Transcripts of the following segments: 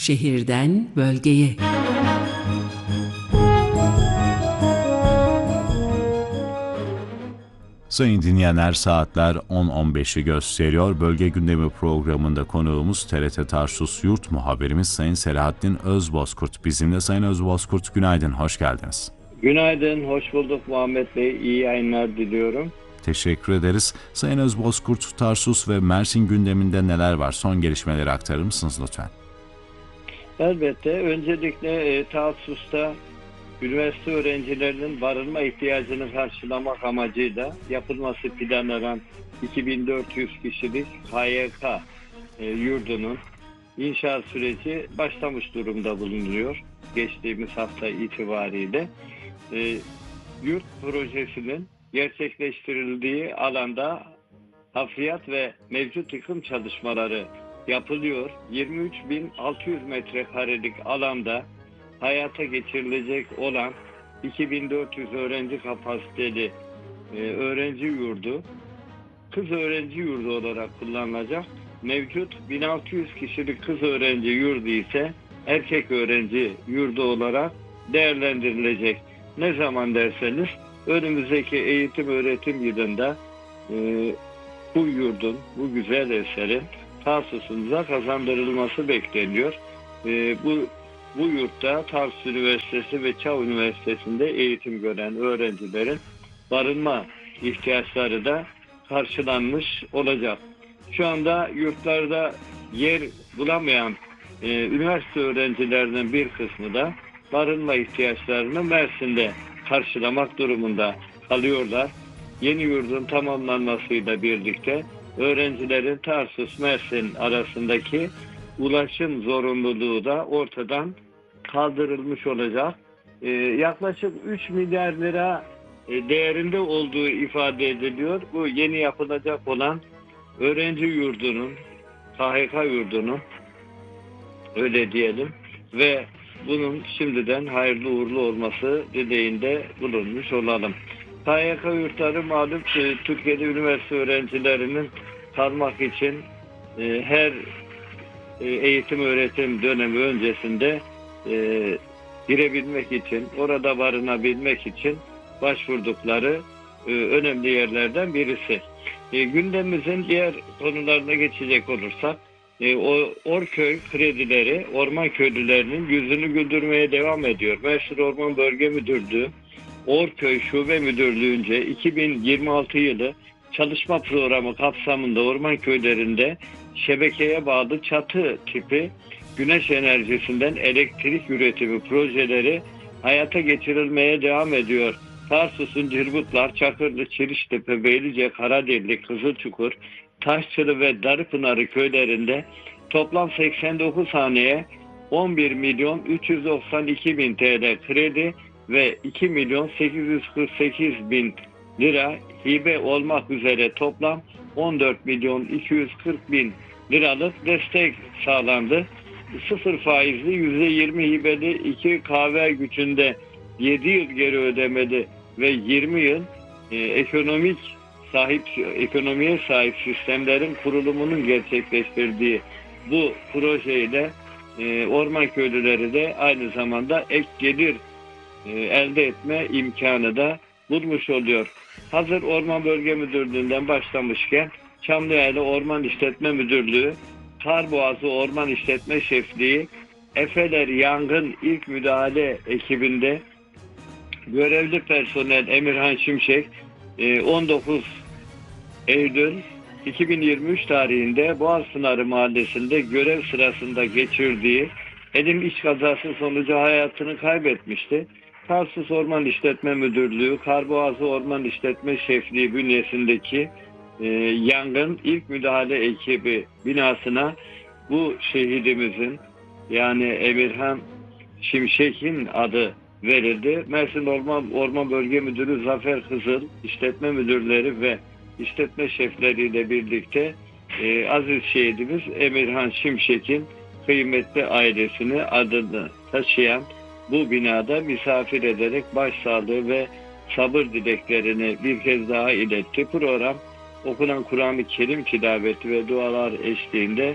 Şehirden bölgeye. Sayın dinleyenler, saatler 10.15'i gösteriyor. Bölge gündemi programında konuğumuz TRT Tarsus Yurt muhabirimiz Sayın Selahattin Özbozkurt bizimle. Sayın Özbozkurt, günaydın, hoş geldiniz. Günaydın, hoş bulduk Muhammed Bey. İyi yayınlar diliyorum. Teşekkür ederiz. Sayın Özbozkurt, Tarsus ve Mersin gündeminde neler var? Son gelişmeleri aktarır mısınız lütfen? Elbette. Öncelikle Tarsus'ta üniversite öğrencilerinin barınma ihtiyacını karşılamak amacıyla yapılması planlanan 2400 kişilik KYK yurdunun inşaat süreci başlamış durumda bulunuyor. Geçtiğimiz hafta itibariyle yurt projesinin gerçekleştirildiği alanda hafriyat ve mevcut yıkım çalışmaları yapılıyor. 23.600 metrekarelik alanda hayata geçirilecek olan 2400 öğrenci kapasiteli öğrenci yurdu, kız öğrenci yurdu olarak kullanılacak. Mevcut 1600 kişilik kız öğrenci yurdu ise erkek öğrenci yurdu olarak değerlendirilecek. Ne zaman derseniz önümüzdeki eğitim öğretim yılında bu yurdun, bu güzel eserin Tarsus'umuza kazandırılması bekleniyor. Bu yurtta Tarsus Üniversitesi ve Çağ Üniversitesi'nde eğitim gören öğrencilerin barınma ihtiyaçları da karşılanmış olacak. Şu anda yurtlarda yer bulamayan üniversite öğrencilerinin bir kısmı da barınma ihtiyaçlarını Mersin'de karşılamak durumunda kalıyorlar. Yeni yurdun tamamlanmasıyla birlikte öğrencilerin Tarsus-Mersin arasındaki ulaşım zorunluluğu da ortadan kaldırılmış olacak. Yaklaşık 3 milyar lira değerinde olduğu ifade ediliyor. Bu yeni yapılacak olan öğrenci yurdunun, KHK yurdunun, öyle diyelim, ve bunun şimdiden hayırlı uğurlu olması dileğinde bulunmuş olalım. KYK yurtları malum Türkiye'de üniversite öğrencilerinin kalmak için her eğitim öğretim dönemi öncesinde girebilmek için, orada barınabilmek için başvurdukları önemli yerlerden birisi. Gündemimizin diğer konularına geçecek olursak, Orköy kredileri orman köylülerinin yüzünü güldürmeye devam ediyor. Mersin Orman Bölge Müdürlüğü Orköy Şube Müdürlüğü'nce 2026 yılı çalışma programı kapsamında orman köylerinde şebekeye bağlı çatı tipi güneş enerjisinden elektrik üretimi projeleri hayata geçirilmeye devam ediyor. Tarsus'un Cirbutlar, Çakırlı, Çiriştepe, Beylice, Karadelli, Kızılçukur, Taşçılı ve Darıpınarı köylerinde toplam 89 haneye 11 milyon 392 bin TL kredi ve 2 milyon 848 bin lira hibe olmak üzere toplam 14 milyon 240 bin liralık destek sağlandı. Sıfır faizli %20 hibeli 2 KV gücünde 7 yıl geri ödemeli ve 20 yıl ekonomiye sahip sistemlerin kurulumunun gerçekleştirdiği bu projeyle orman köylüleri de aynı zamanda ek gelir elde etme imkanı da bulmuş oluyor. Hazır Orman Bölge Müdürlüğü'nden başlamışken Çamlıyayla Orman İşletme Müdürlüğü, Karboğazı Orman İşletme Şefliği, Efeler Yangın İlk Müdahale ekibinde görevli personel Emirhan Şimşek 19 Eylül 2023 tarihinde Boğazpınarı Mahallesi'nde görev sırasında geçirdiği elim iç kazası sonucu hayatını kaybetmişti. Tarsus Orman İşletme Müdürlüğü, Karboğazı Orman İşletme Şefliği bünyesindeki yangın ilk müdahale ekibi binasına bu şehidimizin, yani Emirhan Şimşek'in adı verildi. Mersin Orman Bölge Müdürü Zafer Kızıl, işletme müdürleri ve işletme şefleriyle birlikte aziz şehidimiz Emirhan Şimşek'in kıymetli ailesini, adını taşıyan bu binada misafir ederek başsağlığı ve sabır dileklerini bir kez daha iletti. Program okunan Kur'an-ı Kerim tilaveti ve dualar eşliğinde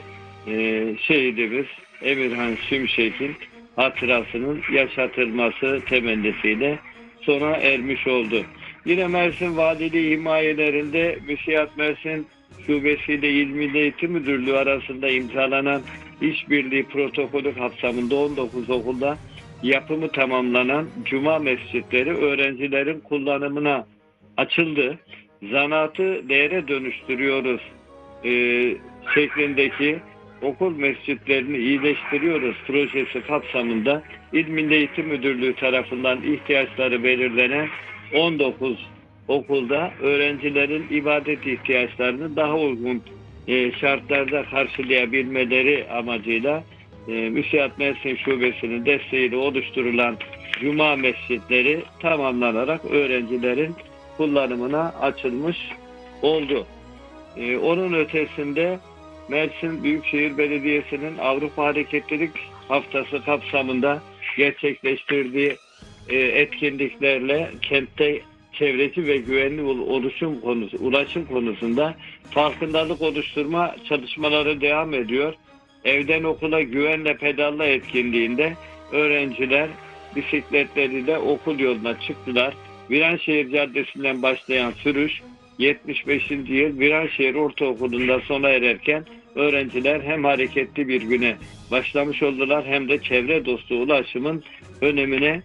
şehidimiz Emirhan Şimşek'in hatırasının yaşatılması temennisiyle sona ermiş oldu. Yine Mersin Valiliği himayelerinde Müsiyat Mersin Şubesi ile İl Milli Eğitim Müdürlüğü arasında imzalanan işbirliği protokolü kapsamında 19 okulda yapımı tamamlanan cuma mescitleri öğrencilerin kullanımına açıldı. Zanaatı değere dönüştürüyoruz şeklindeki okul mescitlerini iyileştiriyoruz projesi kapsamında İl Milli Eğitim Müdürlüğü tarafından ihtiyaçları belirlenen 19 okulda öğrencilerin ibadet ihtiyaçlarını daha uygun şartlarda karşılayabilmeleri amacıyla Müsiyat Mersin Şubesi'nin desteğiyle oluşturulan cuma mescitleri tamamlanarak öğrencilerin kullanımına açılmış oldu. Onun ötesinde Mersin Büyükşehir Belediyesi'nin Avrupa Hareketlilik Haftası kapsamında gerçekleştirdiği etkinliklerle kentte çevreci ve güvenli ulaşım konusunda farkındalık oluşturma çalışmaları devam ediyor. Evden okula güvenle pedalla etkinliğinde öğrenciler bisikletleriyle okul yoluna çıktılar. Viranşehir Caddesi'nden başlayan sürüş 75. yıl Viranşehir Ortaokulu'nda sona ererken öğrenciler hem hareketli bir güne başlamış oldular hem de çevre dostu ulaşımın önemine